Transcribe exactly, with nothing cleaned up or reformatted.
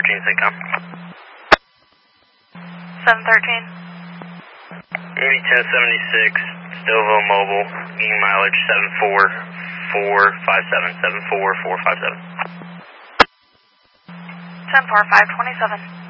Virginia Syncom. seven thirteen. Maybe ten seventy-six, Stillville Mobile, getting mileage seven four four five seven, seven four four five seven. ten four five twenty-seven.